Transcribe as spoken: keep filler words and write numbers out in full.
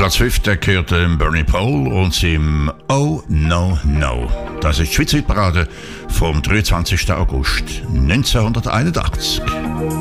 Platz fünf, der gehört dem Bernie Paul und seinem Oh No No. Das ist die Schweizer Hitparade vom dreiundzwanzigsten August neunzehnhunderteinundachtzig.